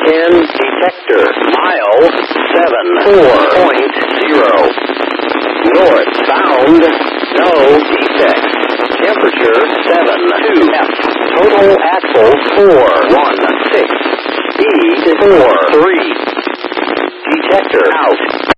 10 detector. Miles 74.0. Northbound, no defects. Temperature 72 F. Total axles 416. Speed 43. Detector out.